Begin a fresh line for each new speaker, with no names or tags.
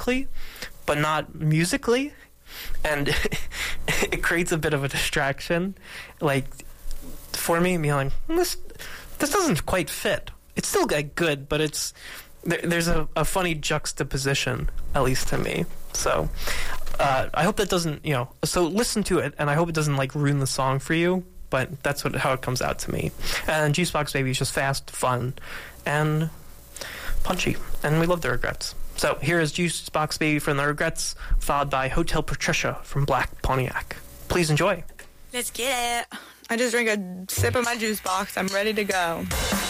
lyrically, but not musically, and it creates a bit of a distraction. Like, for me, being like, this doesn't quite fit. It's still good, but there's a funny juxtaposition, at least to me. So I hope that doesn't, so listen to it, and I hope it doesn't like ruin the song for you, but that's how it comes out to me. And Juice Box Baby is just fast, fun, and punchy, and we love The Regrets. So here is Juice Box Baby from The Regrets, followed by Hotel Patricia from Black Pontiac. Please enjoy.
Let's get it. I just drank a sip of my juice box. I'm ready to go.